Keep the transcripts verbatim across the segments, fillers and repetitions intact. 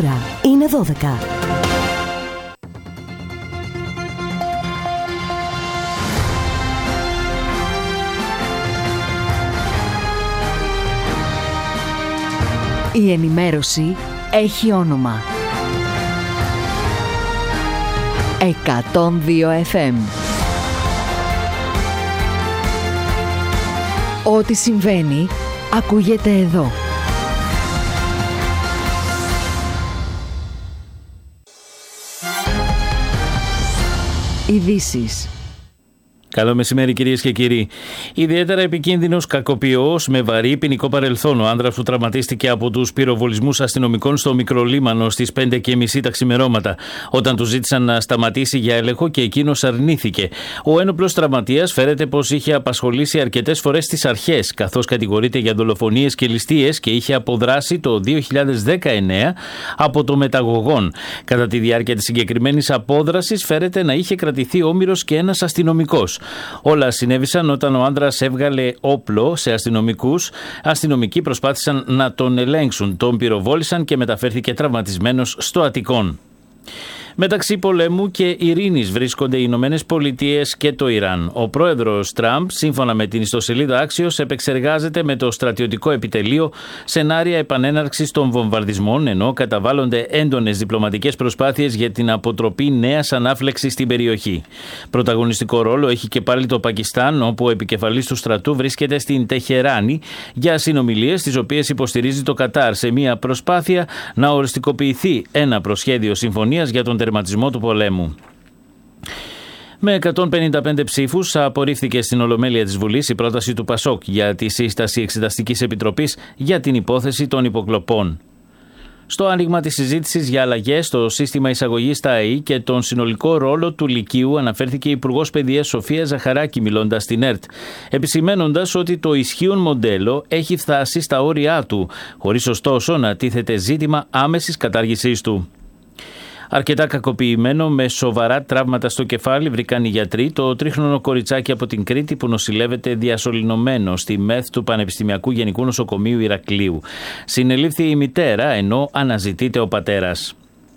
ώρα είναι δώδεκα. Η ενημέρωση έχει όνομα. εκατόν δύο εφ εμ. Ό,τι συμβαίνει, ακούγεται εδώ. Ειδήσεις. Καλό μεσημέρι, κυρίες και κύριοι. Ιδιαίτερα επικίνδυνος κακοποιός με βαρύ ποινικό παρελθόν. Ο άνδρας που τραυματίστηκε από τους πυροβολισμούς αστυνομικών στο Μικρολίμανο στις πέντε και μισή τα ξημερώματα, όταν του ζήτησαν να σταματήσει για έλεγχο και εκείνος αρνήθηκε. Ο ένοπλος τραυματίας φέρεται πως είχε απασχολήσει αρκετές φορές τις αρχές, καθώς κατηγορείται για δολοφονίες και ληστείες και είχε αποδράσει το δύο χιλιάδες δεκαεννέα από το μεταγωγόν. Κατά τη διάρκεια της συγκεκριμένης απόδρασης φέρεται να είχε κρατηθεί όμηρος και ένας αστυνομικός. Όλα συνέβησαν όταν ο άντρας έβγαλε όπλο σε αστυνομικούς. Αστυνομικοί προσπάθησαν να τον ελέγξουν, τον πυροβόλησαν και μεταφέρθηκε τραυματισμένος στο Αττικόν. Μεταξύ πολέμου και ειρήνης βρίσκονται οι Ηνωμένες Πολιτείες και το Ιράν. Ο πρόεδρος Τραμπ, σύμφωνα με την ιστοσελίδα Axios, επεξεργάζεται με το στρατιωτικό επιτελείο σενάρια επανέναρξης των βομβαρδισμών, ενώ καταβάλλονται έντονες διπλωματικές προσπάθειες για την αποτροπή νέας ανάφλεξης στην περιοχή. Πρωταγωνιστικό ρόλο έχει και πάλι το Πακιστάν, όπου ο επικεφαλής του στρατού βρίσκεται στην Τεχεράνη για συνομιλίες, τις οποίες υποστηρίζει το Κατάρ, σε μια προσπάθεια να οριστικοποιηθεί ένα προσχέδιο συμφωνίας για τον τερματισμό του πολέμου. Με εκατόν πενήντα πέντε ψήφους απορρίφθηκε στην Ολομέλεια της Βουλής η πρόταση του Πασόκ για τη σύσταση Εξεταστικής Επιτροπής για την υπόθεση των υποκλοπών. Στο άνοιγμα της συζήτησης για αλλαγές στο σύστημα εισαγωγής στα ΑΕΗ και τον συνολικό ρόλο του Λυκείου αναφέρθηκε η Υπουργός Παιδείας Σοφία Ζαχαράκη, μιλώντας στην ΕΡΤ, επισημαίνοντας ότι το ισχύον μοντέλο έχει φτάσει στα όρια του, χωρίς ωστόσο να τίθεται ζήτημα άμεσης κατάργησής του. Αρκετά κακοποιημένο, με σοβαρά τραύματα στο κεφάλι, βρήκαν οι γιατροί το τρίχρονο κοριτσάκι από την Κρήτη που νοσηλεύεται διασωληνωμένο στη ΜΕΘ του Πανεπιστημιακού Γενικού Νοσοκομείου Ηρακλείου. Συνελήφθη η μητέρα, ενώ αναζητείται ο πατέρας.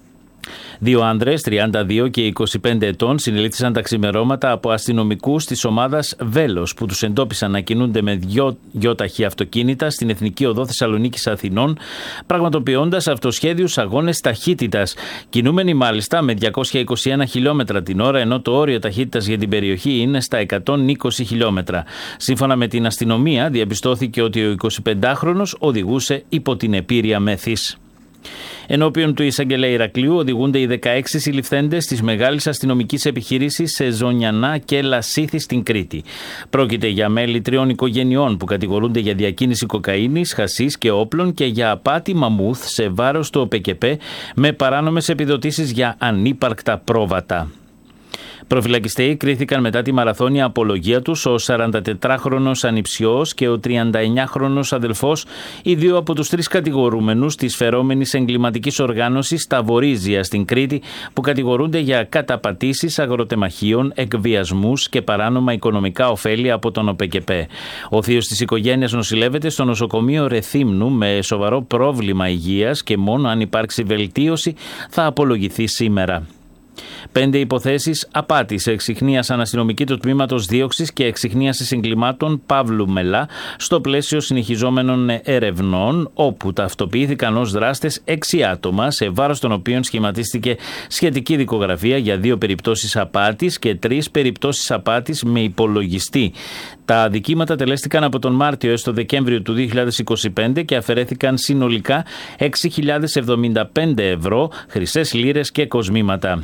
Δύο άνδρες, τριάντα δύο και είκοσι πέντε ετών, συνελήφθησαν τα ξημερώματα από αστυνομικούς της ομάδας Βέλος, που τους εντόπισαν να κινούνται με δυο γιοταχή αυτοκίνητα στην Εθνική Οδό Θεσσαλονίκης Αθηνών, πραγματοποιώντας αυτοσχέδιους αγώνες ταχύτητας. Κινούμενοι μάλιστα με διακόσια είκοσι ένα χιλιόμετρα την ώρα, ενώ το όριο ταχύτητας για την περιοχή είναι στα εκατόν είκοσι χιλιόμετρα. Σύμφωνα με την αστυνομία, διαπιστώθηκε ότι ο εικοσιπεντάχρονος οδηγούσε υπό την επήρεια μέθης. Ενώπιον του εισαγγελέα Ηρακλείου οδηγούνται οι δεκαέξι συλληφθέντες της μεγάλης αστυνομικής επιχείρησης σε Ζωνιανά και Λασίθι στην Κρήτη. Πρόκειται για μέλη τριών οικογενειών που κατηγορούνται για διακίνηση κοκαίνης, χασίς και όπλων και για απάτη μαμούθ σε βάρος του ΟΠΕΚΕΠΕ με παράνομες επιδοτήσεις για ανύπαρκτα πρόβατα. Προφυλακιστέοι κρίθηκαν μετά τη μαραθώνια απολογία τους ο σαραντατετράχρονος ανιψιός και ο τριανταεννιάχρονος αδελφός, οι δύο από τους τρεις κατηγορούμενους της φερόμενης εγκληματικής οργάνωσης Ταβορίζια στην Κρήτη, που κατηγορούνται για καταπατήσεις αγροτεμαχίων, εκβιασμούς και παράνομα οικονομικά ωφέλη από τον ΟΠΕΚΕΠΕ. Ο θείος της οικογένειας νοσηλεύεται στο νοσοκομείο Ρεθύμνου με σοβαρό πρόβλημα υγείας και μόνο αν υπάρξει βελτίωση θα απολογηθεί σήμερα. Πέντε υποθέσεις απάτης εξιχνίασαν αστυνομικοί του τμήματος δίωξης και εξιχνίασης εγκλημάτων Παύλου Μελά στο πλαίσιο συνεχιζόμενων ερευνών, όπου ταυτοποιήθηκαν ως δράστες έξι άτομα, σε βάρος των οποίων σχηματίστηκε σχετική δικογραφία για δύο περιπτώσεις απάτης και τρεις περιπτώσεις απάτης με υπολογιστή. Τα αδικήματα τελέστηκαν από τον Μάρτιο έως τον Δεκέμβριο του δύο χιλιάδες είκοσι πέντε και αφαιρέθηκαν συνολικά έξι χιλιάδες εβδομήντα πέντε ευρώ, χρυσές λίρες και κοσμήματα.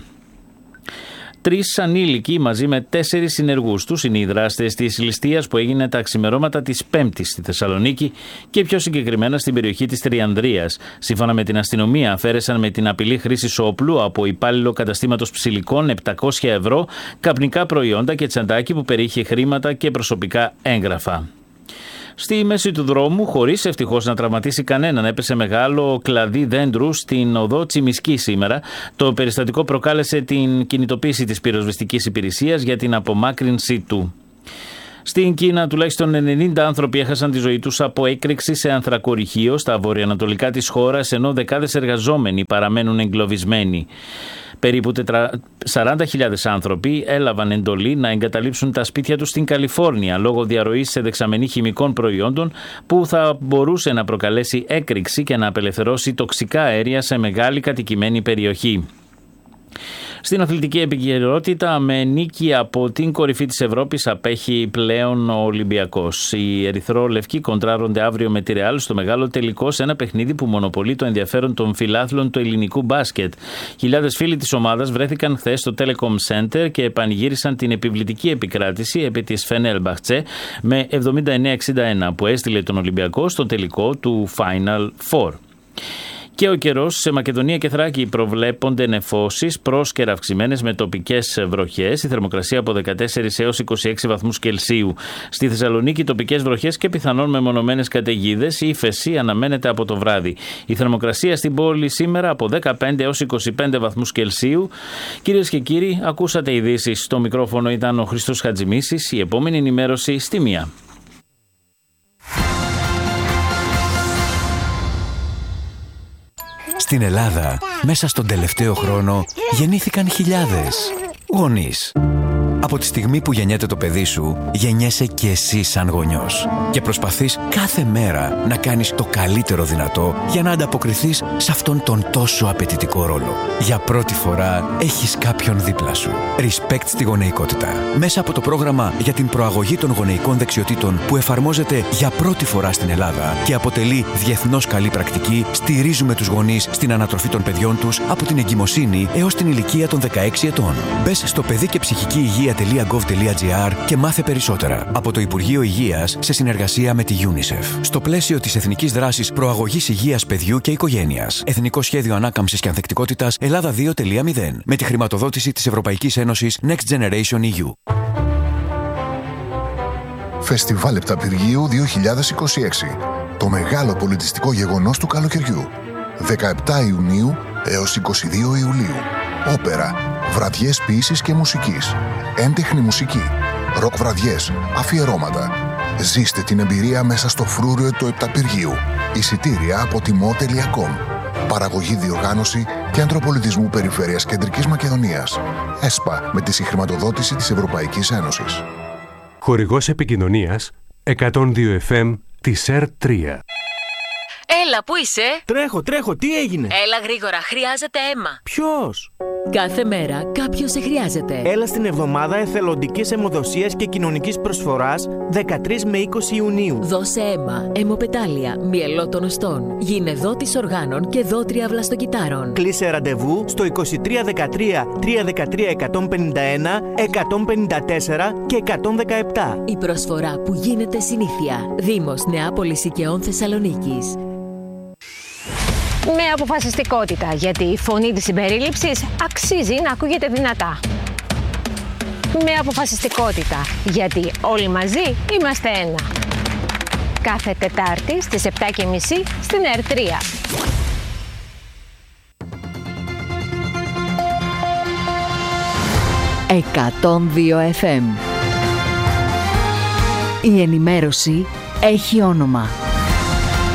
Τρεις ανήλικοι μαζί με τέσσερις συνεργούς τους είναι οι δράστες της ληστείας που έγινε τα ξημερώματα της Πέμπτης στη Θεσσαλονίκη και πιο συγκεκριμένα στην περιοχή της Τριανδρίας. Σύμφωνα με την αστυνομία, αφαίρεσαν με την απειλή χρήσης όπλου από υπάλληλο καταστήματος ψηλικών επτακόσια ευρώ, καπνικά προϊόντα και τσαντάκι που περιείχε χρήματα και προσωπικά έγγραφα. Στη μέση του δρόμου, χωρίς ευτυχώς να τραυματίσει κανέναν, έπεσε μεγάλο κλαδί δέντρου στην οδό Τσιμισκή σήμερα. Το περιστατικό προκάλεσε την κινητοποίηση της πυροσβεστικής υπηρεσίας για την απομάκρυνσή του. Στην Κίνα τουλάχιστον ενενήντα άνθρωποι έχασαν τη ζωή τους από έκρηξη σε ανθρακοριχείο στα βορειοανατολικά της χώρας, ενώ δεκάδες εργαζόμενοι παραμένουν εγκλωβισμένοι. Περίπου σαράντα χιλιάδες άνθρωποι έλαβαν εντολή να εγκαταλείψουν τα σπίτια τους στην Καλιφόρνια λόγω διαρροής σε δεξαμενή χημικών προϊόντων που θα μπορούσε να προκαλέσει έκρηξη και να απελευθερώσει τοξικά αέρια σε μεγάλη κατοικημένη περιοχή. Στην αθλητική επικαιρότητα, με νίκη από την κορυφή της Ευρώπης απέχει πλέον ο Ολυμπιακός. Οι ερυθρόλευκοι κοντράρονται αύριο με τη Ρεάλ στο μεγάλο τελικό σε ένα παιχνίδι που μονοπολεί το ενδιαφέρον των φιλάθλων του ελληνικού μπάσκετ. Χιλιάδες φίλοι της ομάδας βρέθηκαν χθες στο Telecom Center και πανηγύρισαν την επιβλητική επικράτηση επί της Φενέρμπαχτσε με εβδομήντα εννέα εξήντα ένα που έστειλε τον Ολυμπιακό στο τελικό του Final Four. Και ο καιρός σε Μακεδονία και Θράκη προβλέπονται νεφώσεις πρόσκαιρα αυξημένες με τοπικές βροχές. Η θερμοκρασία από δεκατέσσερα έως είκοσι έξι βαθμούς Κελσίου. Στη Θεσσαλονίκη τοπικές βροχές και πιθανόν μεμονωμένες καταιγίδες. Η ύφεση αναμένεται από το βράδυ. Η θερμοκρασία στην πόλη σήμερα από δεκαπέντε έως είκοσι πέντε βαθμούς Κελσίου. Κυρίες και κύριοι, ακούσατε ειδήσεις. Στο μικρόφωνο ήταν ο Χριστός Χατζημίσης. Η επόμενη ενημέρωση στη μία. Στην Ελλάδα, μέσα στον τελευταίο χρόνο, γεννήθηκαν χιλιάδες γονείς. Από τη στιγμή που γεννιέται το παιδί σου, γεννιέσαι και εσύ σαν γονιός. Και προσπαθείς κάθε μέρα να κάνεις το καλύτερο δυνατό για να ανταποκριθείς σε αυτόν τον τόσο απαιτητικό ρόλο. Για πρώτη φορά έχεις κάποιον δίπλα σου. Respect στη γονεϊκότητα. Μέσα από το πρόγραμμα για την προαγωγή των γονεϊκών δεξιοτήτων που εφαρμόζεται για πρώτη φορά στην Ελλάδα και αποτελεί διεθνώς καλή πρακτική, στηρίζουμε τους γονείς στην ανατροφή των παιδιών τους από την εγκυμοσύνη έως την ηλικία των δεκαέξι ετών. Μπες στο παιδί και ψυχική υγεία .gov.gr και μάθε περισσότερα από το Υπουργείο Υγείας σε συνεργασία με τη UNICEF. Στο πλαίσιο της Εθνικής Δράσης Προαγωγής Υγείας Παιδιού και Οικογένειας. Εθνικό Σχέδιο Ανάκαμψης και Ανθεκτικότητας Ελλάδα δύο κόμμα μηδέν. Με τη χρηματοδότηση της Ευρωπαϊκής Ένωσης Next Generation ι γιου. Φεστιβάλ Επταπηργίου δύο χιλιάδες είκοσι έξι. Το μεγάλο πολιτιστικό γεγονός του καλοκαιριού. δεκαεπτά Ιουνίου έως είκοσι δύο Ιουλίου. Όπερα, βραδιές ποίησης και μουσικής, έντεχνη μουσική, ροκ βραδιές, αφιερώματα. Ζήστε την εμπειρία μέσα στο φρούριο του Επταπηργίου. Εισιτήρια από τιμό τελεία κομ. Παραγωγή, διοργάνωση Κέντρο Πολιτισμού Περιφέρειας Κεντρικής Μακεδονίας. ΕΣΠΑ με τη συγχρηματοδότηση της Ευρωπαϊκής Ένωσης. Χορηγός επικοινωνίας εκατόν δύο εφ εμ της ΕΡ τρία. Έλα, πού είσαι? Τρέχω, τρέχω, τι έγινε? Έλα γρήγορα, χρειάζεται αίμα. Ποιος? Κάθε μέρα κάποιος σε χρειάζεται. Έλα στην εβδομάδα εθελοντικής αιμοδοσίας και κοινωνικής προσφοράς δεκατρείς με είκοσι Ιουνίου. Δώσε αίμα, αιμοπετάλια, μυελό των οστών, γυναιδότης οργάνων και δότρια βλαστοκυτάρων. Κλείσε ραντεβού στο είκοσι τρία δεκατρία τριακόσια δεκατρία εκατόν πενήντα ένα εκατόν πενήντα τέσσερα και εκατόν δεκαεπτά. Η προσφορά που γίνεται συνήθεια. Δήμος Νεάπολης Οικαιών Θεσσαλονίκης. Με αποφασιστικότητα, γιατί η φωνή της συμπερίληψης αξίζει να ακούγεται δυνατά. Με αποφασιστικότητα, γιατί όλοι μαζί είμαστε ένα. Κάθε Τετάρτη στις επτά και μισή στην ΕΡ τρία. εκατόν δύο εφ εμ. Η ενημέρωση έχει όνομα.